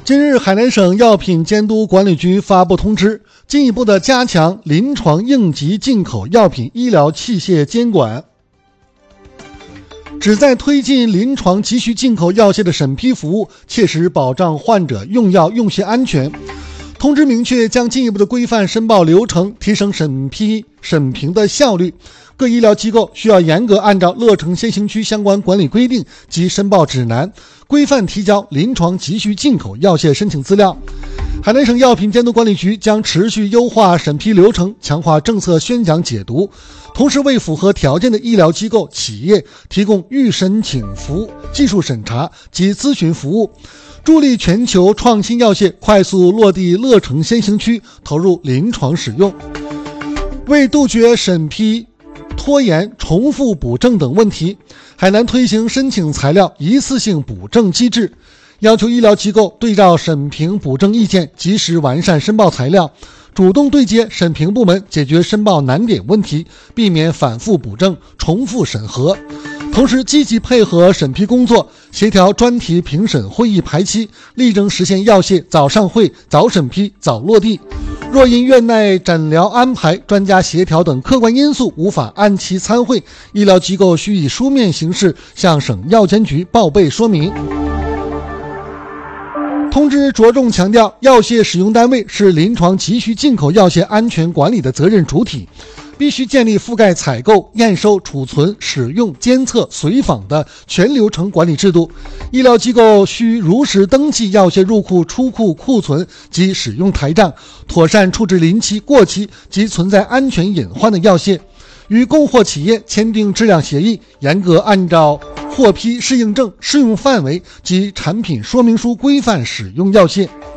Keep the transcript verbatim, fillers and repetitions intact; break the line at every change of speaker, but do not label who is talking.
近日，海南省药品监督管理局发布通知，进一步的加强临床应急进口药品医疗器械监管，旨在推进临床急需进口药械的审批服务，切实保障患者用药用械安全。通知明确，将进一步的规范申报流程，提升审批审评的效率。各医疗机构需要严格按照乐城先行区相关管理规定及申报指南，规范提交临床急需进口药械申请资料。海南省药品监督管理局将持续优化审批流程，强化政策宣讲解读，同时为符合条件的医疗机构、企业提供预申请服务、技术审查及咨询服务，助力全球创新药械快速落地乐城先行区，投入临床使用。为杜绝审批拖延、重复补正等问题，海南推行申请材料一次性补正机制，要求医疗机构对照审评补正意见，及时完善申报材料，主动对接审评部门，解决申报难点问题，避免反复补正、重复审核。同时积极配合审批工作，协调专题评审会议排期，力争实现药械早上会、早审批、早落地。若因院内诊疗安排、专家协调等客观因素无法按期参会，医疗机构需以书面形式向省药监局报备说明。通知着重强调，药械使用单位是临床急需进口药械安全管理的责任主体，必须建立覆盖采购、验收、储存、使用、监测、随访的全流程管理制度。医疗机构需如实登记药械入库、出库库存及使用台账，妥善处置临期、过期及存在安全隐患的药械，与供货企业签订质量协议，严格按照获批适应症、适用范围及产品说明书规范使用药械。